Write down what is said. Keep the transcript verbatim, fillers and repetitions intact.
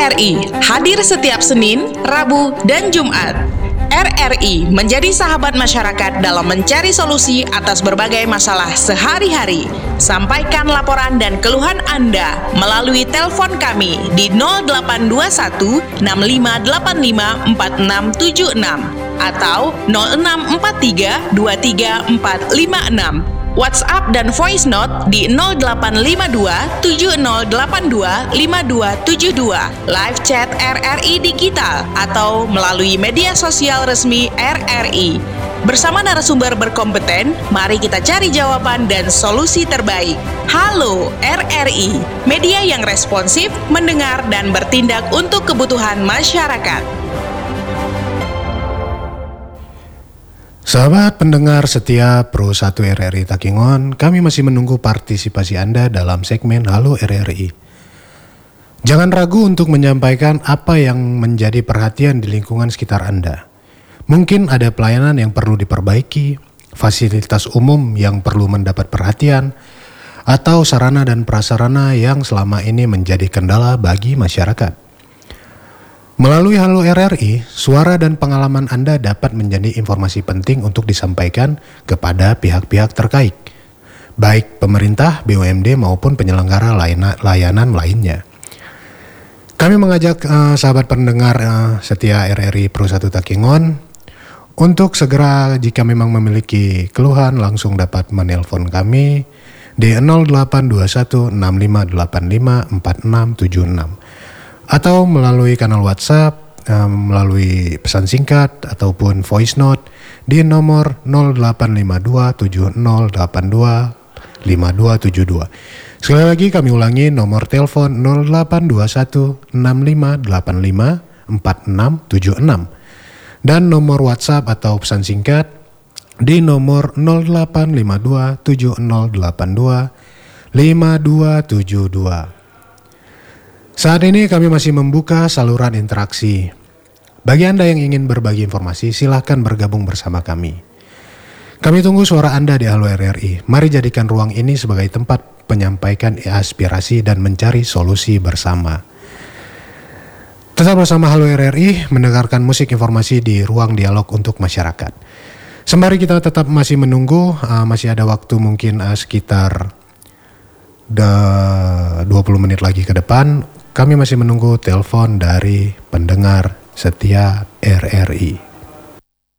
R I hadir setiap Senin, Rabu, dan Jumat. R R I menjadi sahabat masyarakat dalam mencari solusi atas berbagai masalah sehari-hari. Sampaikan laporan dan keluhan Anda melalui telepon kami di nol delapan dua satu enam lima delapan lima empat enam tujuh enam atau nol enam empat tiga dua tiga empat lima enam. WhatsApp dan voice note di nol delapan lima dua tujuh nol delapan dua lima dua tujuh dua, live chat R R I Digital, atau melalui media sosial resmi R R I. Bersama narasumber berkompeten, mari kita cari jawaban dan solusi terbaik. Halo R R I, media yang responsif, mendengar dan bertindak untuk kebutuhan masyarakat. Sahabat pendengar setia Pro satu R R I Takengon, kami masih menunggu partisipasi Anda dalam segmen Halo R R I. Jangan ragu untuk menyampaikan apa yang menjadi perhatian di lingkungan sekitar Anda. Mungkin ada pelayanan yang perlu diperbaiki, fasilitas umum yang perlu mendapat perhatian, atau sarana dan prasarana yang selama ini menjadi kendala bagi masyarakat. Melalui Halo R R I, suara dan pengalaman Anda dapat menjadi informasi penting untuk disampaikan kepada pihak-pihak terkait, baik pemerintah, B U M D maupun penyelenggara layanan lainnya. Kami mengajak uh, sahabat pendengar uh, setia R R I Pro satu Takengon untuk segera jika memang memiliki keluhan langsung dapat menelpon kami di nol delapan dua satu enam lima delapan lima empat enam tujuh enam. Atau melalui kanal WhatsApp, um, melalui pesan singkat ataupun voice note di nomor nol delapan lima dua tujuh nol delapan dua lima dua tujuh dua. Sekali lagi kami ulangi nomor telepon nol delapan dua satu enam lima delapan lima empat enam tujuh enam dan nomor WhatsApp atau pesan singkat di nomor nol delapan lima dua tujuh nol delapan dua lima dua tujuh dua. Saat ini kami masih membuka saluran interaksi. Bagi Anda yang ingin berbagi informasi, silahkan bergabung bersama kami. Kami tunggu suara Anda di Halo R R I. Mari jadikan ruang ini sebagai tempat penyampaikan aspirasi dan mencari solusi bersama. Tetap bersama Halo R R I, mendengarkan musik informasi di ruang dialog untuk masyarakat. Sembari kita tetap masih menunggu, uh, masih ada waktu mungkin uh, sekitar dua puluh menit lagi ke depan. Kami masih menunggu telepon dari pendengar setia R R I.